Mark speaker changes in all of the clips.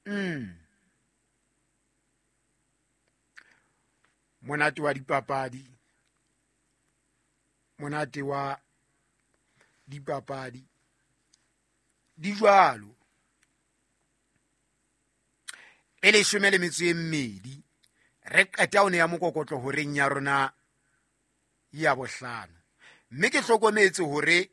Speaker 1: monate wa dipapadi, monate wa dipapadi di jwalo. E 12 re qeta o ne ya mokokotlo horeng ya rona ya bohlano, mme ke hlokometse hore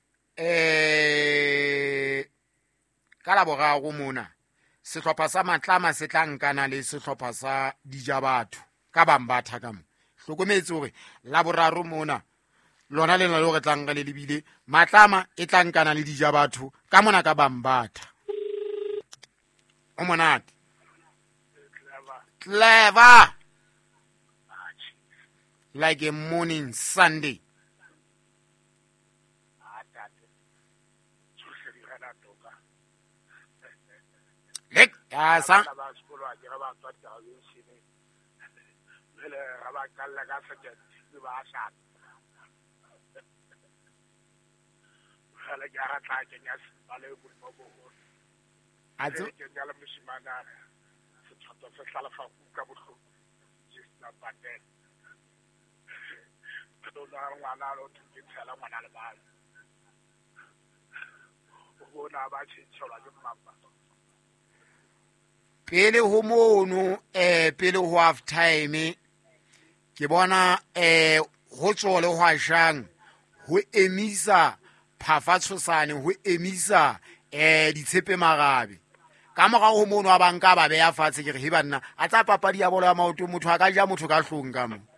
Speaker 1: ka la boraro mona sehlopha sa Matlama se tla nkana le sehlopha sa Dijabatho ka Bambatha ka mo. Hlokometse hore la boraro mona lona le na le re tlang ka le lebile Matlama e tla nkana le Dijabatho ka mona ka Bambatha. O monate clever like a morning Sunday. Lek ya sang pele ho mono pele ho half time ke bona ho tsole ho ashang ho emisa Phafatshosane ho emisa Ditshepe Magabe ka mora ho mono wa banka ba beya fatshe ke re he banna a tsa papadi ya bolo ya maoto motho a ka ja motho ka hlong ka mo